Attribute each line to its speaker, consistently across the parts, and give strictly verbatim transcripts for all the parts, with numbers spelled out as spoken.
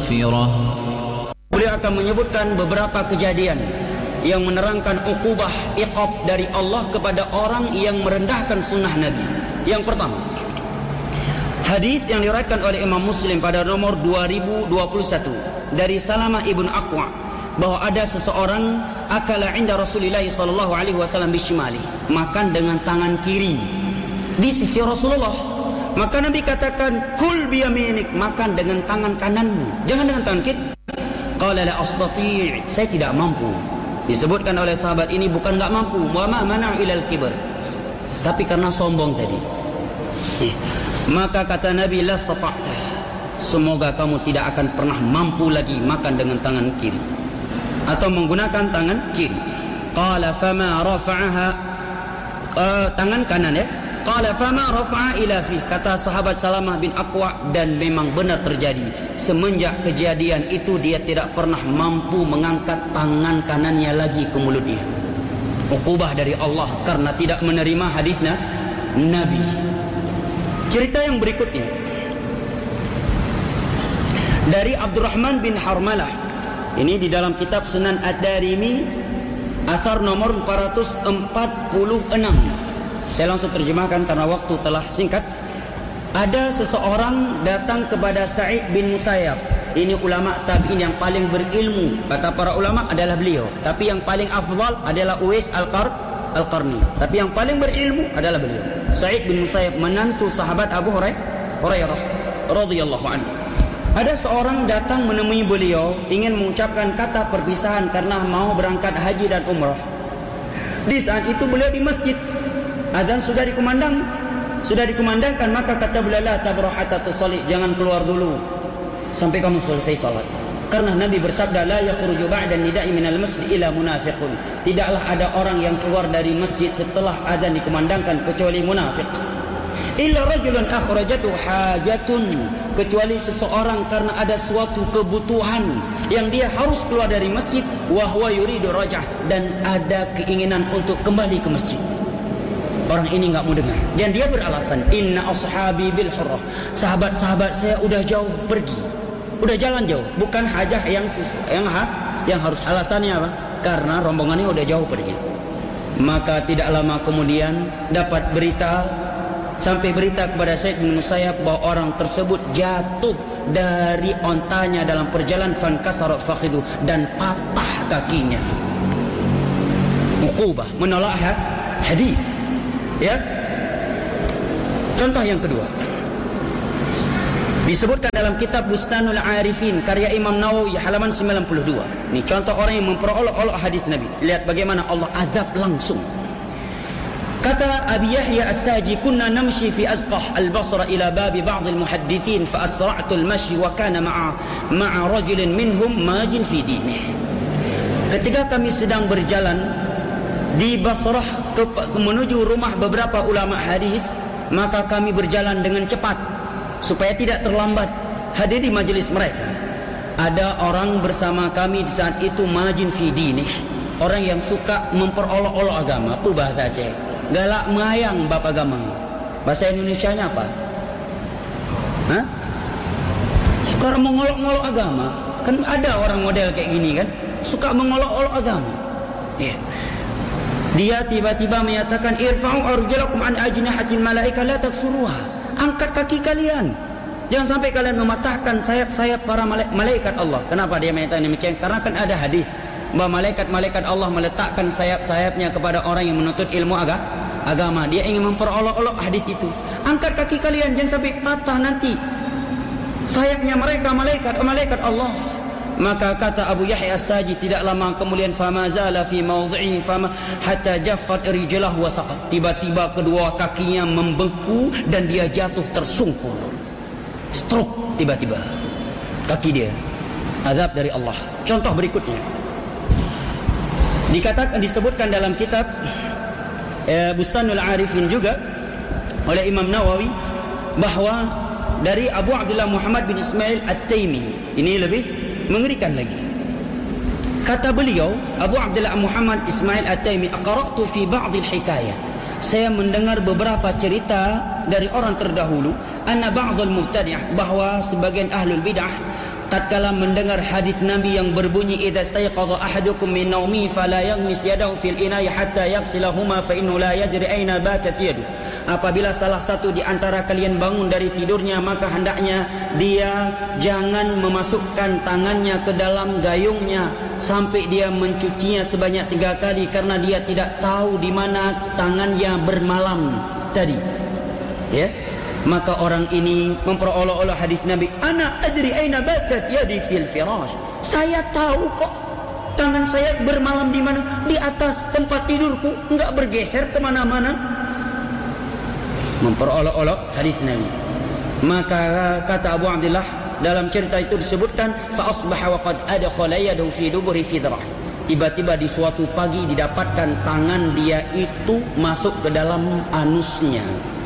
Speaker 1: مغفرة.
Speaker 2: Beliau akan menyebutkan beberapa kejadian yang menerangkan ukubah iqab dari Allah kepada orang yang merendahkan sunnah Nabi. Yang pertama, hadis yang diriwayatkan oleh Imam Muslim pada nomor dua ribu dua puluh satu dari Salamah ibn Aqwa, bahwa ada seseorang akala inda Rasulullah sallallahu alaihi wasallam bishimali, makan dengan tangan kiri di sisi Rasulullah. Maka Nabi katakan, kul biyaminik, makan dengan tangan kananmu, jangan dengan tangan kiri. Qala la astati', saya tidak mampu. Disebutkan oleh sahabat ini bukan enggak mampu, wa ma mana ilal kibr, tapi karena sombong tadi. Maka kata Nabi, la stata'ta, semoga kamu tidak akan pernah mampu lagi makan dengan tangan kiri atau menggunakan tangan kiri. Qala fama rafa'aha, uh, tangan kanan ya. Qala fama rafa'a ila fi, kata sahabat Salamah bin Aqwa, dan memang benar terjadi. Semenjak kejadian itu dia tidak pernah mampu mengangkat tangan kanannya lagi ke mulutnya. Ukubah dari Allah karena tidak menerima hadisnya Nabi. Cerita yang berikutnya dari Abdurrahman bin Harmalah. Ini di dalam kitab Sunan Ad-Darimi, asar nomor empat ratus empat puluh enam. Saya langsung terjemahkan karena waktu telah singkat. Ada seseorang datang kepada Sa'id bin Musayyab. Ini ulama tabi'in yang paling berilmu, kata para ulama, adalah beliau. Tapi yang paling afdal adalah Uwais Al-Qar Al-Qarni. Tapi yang paling berilmu adalah beliau, Sa'id bin Musayyab, menantu sahabat Abu Hurairah radhiyallahu anhu. Ada seorang datang menemui beliau, ingin mengucapkan kata perpisahan karena mau berangkat haji dan umrah. Di saat itu beliau di masjid, azan sudah dikumandang, sudah dikumandangkan, maka kata beliau, la tabrah hatta tusalli, jangan keluar dulu sampai kamu selesai salat. Karena Nabi bersabda, la yakhruju ba'da nida'i minal masjid ila munafiqun, tidaklah ada orang yang keluar dari masjid setelah azan dikumandangkan kecuali munafik. Illa rajulun akhrajatu hajatun, kecuali seseorang karena ada suatu kebutuhan yang dia harus keluar dari masjid, wa huwa yuridu raj'ah, dan ada keinginan untuk kembali ke masjid. Orang ini enggak mau dengar, dan dia beralasan, inna ashabi bil hurrah, sahabat-sahabat saya udah jauh pergi, udah jalan jauh, bukan hajah yang yang ha, yang harus alasannya apa? Karena rombongannya udah jauh pergi. Maka tidak lama kemudian dapat berita, sampai berita kepada Sa'id bin Musayyab bahwa orang tersebut jatuh dari ontanya dalam perjalanan, fankasara fakhidu, dan patah kakinya. Uqubah, menolak hadis. Ya. Contoh yang kedua disebutkan dalam kitab Bustanul Arifin karya Imam Nawawi halaman sembilan puluh dua. Ini contoh orang yang memperolok-olok hadis Nabi. Lihat bagaimana Allah azab langsung. Kata Abi Yahya As-Saji, kunna namshi fi Azqah al-Basra ila babi ba'd al-muhaddithin fa asra'tu al-mashi wa kana ma'a ma'a rajulin minhum majin fi dinih. Ketika kami sedang berjalan di Basrah menuju rumah beberapa ulama hadis, maka kami berjalan dengan cepat supaya tidak terlambat hadir di majelis mereka. Ada orang bersama kami di saat itu, majin fi dinih, orang yang suka memperolok-olok agama. Apa bahasa Aceh? Galak melayang bab agama. Bahasa Indonesianya apa? Hah? Suka mengolok-olok agama. Kan ada orang model kayak gini kan, suka mengolok-olok agama. Ya. Yeah. Dia tiba-tiba menyatakan, irfa'u arjulakum an ajnihatil malaika la taksuruha, angkat kaki kalian, jangan sampai kalian mematahkan sayap-sayap para malaikat Allah. Kenapa dia menyatakan demikian? Karena kan ada hadis bahwa malaikat-malaikat Allah meletakkan sayap-sayapnya kepada orang yang menuntut ilmu agama. Dia ingin memperolok-olok hadis itu. Angkat kaki kalian, jangan sampai patah nanti sayapnya mereka, malaikat malaikat Allah. Maka kata Abu Yahya As-Saji, tidak lama kemudian, fama zala fi mawdhi'i fama hatta jaffat rijlahu wa saqat, tiba-tiba kedua kakinya membeku dan dia jatuh tersungkur, stroke tiba-tiba kaki dia. Azab dari Allah. Contoh berikutnya dikatakan, disebutkan dalam kitab eh, Bustanul Arifin juga oleh Imam Nawawi, bahwa dari Abu Abdullah Muhammad bin Ismail At-Taimi, ini lebih mengerikan lagi. Kata beliau, Abu Abdullah Muhammad Ismail At-Taimi, aqra'tu fi ba'd al-hikayat, saya mendengar beberapa cerita dari orang terdahulu, anna ba'd al-mubtadi'ah, bahwa sebagian ahlul bid'ah tatkala mendengar hadis Nabi yang berbunyi idza stayqadha ahadukum min naumi fala yaghmis yadahu fil ina'i hatta yaghsilahuma fa innahu la yadri aina batat yadu. Apabila salah satu di antara kalian bangun dari tidurnya, maka hendaknya dia jangan memasukkan tangannya ke dalam gayungnya sampai dia mencucinya sebanyak tiga kali, karena dia tidak tahu di mana tangannya bermalam tadi. Ya, maka orang ini memperolok-olok hadis Nabi, ana adri aina batat yadi fil firash. Saya tahu kok tangan saya bermalam di mana, di atas tempat tidurku, enggak bergeser kemana-mana. Memperolok-olok hadis Nabi. Maka kata Abu Abdullah, dalam cerita itu disebutkan fa asbaha wa qad adkhala yadahu fi duburi fidrah. Tiba-tiba di suatu pagi didapatkan tangan dia itu masuk ke dalam anusnya.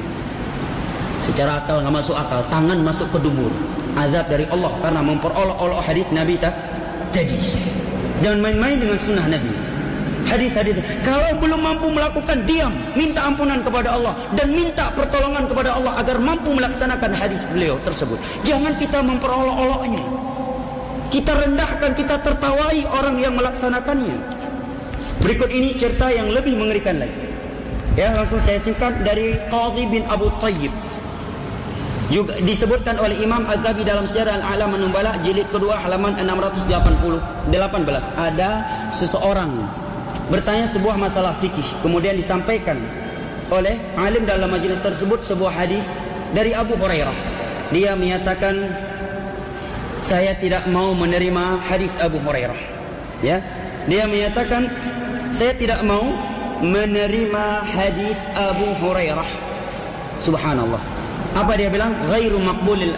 Speaker 2: Secara akal enggak masuk akal, tangan masuk ke dubur. Azab dari Allah karena memperolok-olok hadis Nabi tadi. Jangan main-main dengan sunnah Nabi. Hadis-hadis, kalau belum mampu melakukan, diam, minta ampunan kepada Allah dan minta pertolongan kepada Allah agar mampu melaksanakan hadis beliau tersebut. Jangan kita memperolok-oloknya, kita rendahkan, kita tertawai orang yang melaksanakannya. Berikut ini cerita yang lebih mengerikan lagi. Ya, langsung saya singkat dari Qadhi bin Abu Tayyib. Juga disebutkan oleh Imam Az-Zahabi dalam Syiar Al-A'lam An-Nubala jilid kedua halaman enam ratus delapan belas. Ada seseorang bertanya sebuah masalah fikih, kemudian disampaikan oleh alim dalam majlis tersebut sebuah hadis dari Abu Hurairah. Dia menyatakan, saya tidak mau menerima hadis Abu Hurairah. Ya, dia menyatakan, saya tidak mau menerima hadis Abu Hurairah. Subhanallah. Apa dia bilang? Ghairu maqbulil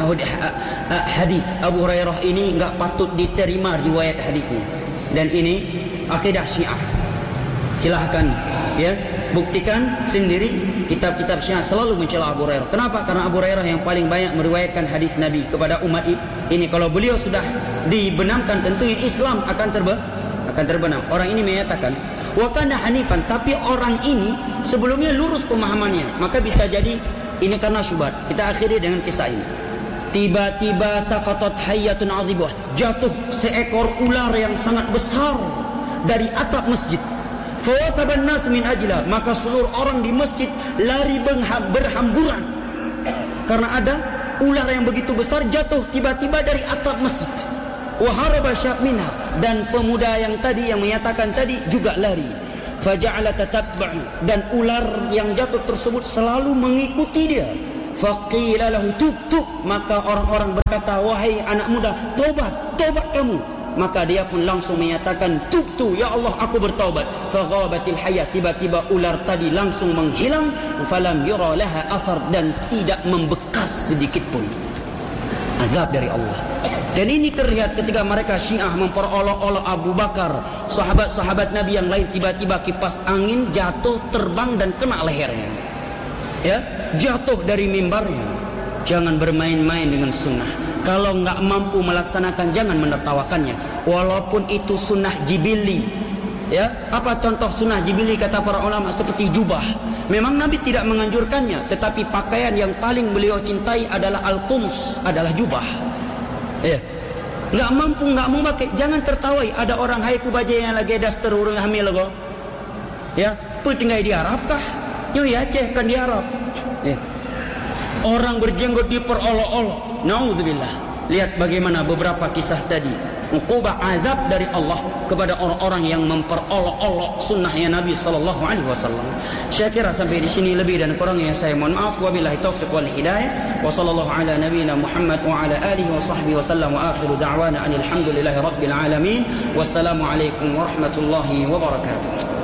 Speaker 2: hadis. Abu Hurairah ini enggak patut diterima riwayat hadisnya. Dan ini akidah Syiah. Silahkan ya, buktikan sendiri. Kitab-kitab Syiah selalu mencela Abu Hurairah. Kenapa? Karena Abu Hurairah yang paling banyak meriwayatkan hadis Nabi kepada umat ini. Kalau beliau sudah dibenamkan, tentu Islam akan terbe akan terbenam. Orang ini menyatakan wa kana hanifan, tapi orang ini sebelumnya lurus pemahamannya. Maka bisa jadi ini karena syubhat. Kita akhiri dengan kisah ini. Tiba-tiba saqatat hayyatun 'azibah, jatuh seekor ular yang sangat besar dari atap masjid. Fawasaban nas min ajla, maka seluruh orang di masjid lari berhamburan karena ada ular yang begitu besar jatuh tiba-tiba dari atap masjid. Wa haraba syab minha, dan pemuda yang tadi yang menyatakan tadi juga lari. Faja'ala tatabbu, dan ular yang jatuh tersebut selalu mengikuti dia. Faqila lahu tub tub, maka orang-orang berkata, wahai anak muda, tobat, tobat kamu. Maka dia pun langsung menyatakan, tub tu, ya Allah, aku bertaubat. Faghabatil hayat, tiba-tiba ular tadi langsung menghilang. Falam yura laha athar, dan tidak membekas sedikit pun. Azab dari Allah. Dan ini terlihat ketika mereka Syiah memperolok-olok Abu Bakar, sahabat-sahabat Nabi yang lain, tiba-tiba kipas angin jatuh, terbang dan kena lehernya. Ya, jatuh dari mimbarnya. Jangan bermain-main dengan sunnah. Kalau enggak mampu melaksanakan, jangan menertawakannya. Walaupun itu sunnah jibili. Ya, apa contoh sunnah jibili kata para ulama? Seperti jubah. Memang Nabi tidak menganjurkannya, tetapi pakaian yang paling beliau cintai adalah al-qumus, adalah jubah. Ya, enggak mampu, enggak mau pakai, jangan tertawai. Ada orang hai ku baje yang lagi daster urang hamil go. Ya, pu tinggal di Arab kah? Yo ya Aceh kan di Arab. Ya. Orang berjenggot diperolok-olok. Naudzubillah. Lihat bagaimana beberapa kisah tadi. Uqubah azab dari Allah kepada orang-orang yang memperolok-olok sunnahnya Nabi sallallahu alaihi wasallam. Saya kira sampai di sini, lebih dan kurangnya saya mohon maaf. Wabillahi taufiq wal hidayah. Wa sallallahu ala nabiyyina Muhammad wa ala alihi wa sahbihi wasallam, wa akhiru da'wana alhamdulillahi rabbil alamin. Wassalamu alaikum warahmatullahi wabarakatuh.